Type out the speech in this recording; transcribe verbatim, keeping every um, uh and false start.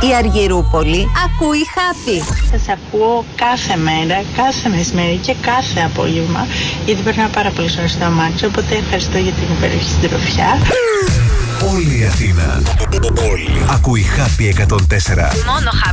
Η Αργυρούπολη ακούει Happy. Σας ακούω κάθε μέρα, κάθε μεσημέρι και κάθε απόγευμα, γιατί περνάω πάρα πολύ ώρα στο αμάξι, οπότε ευχαριστώ για την υπέροχη συντροφιά. Όλη η Αθήνα. Όλη. Ακούει Happy εκατόν τέσσερα. Μόνο Happy.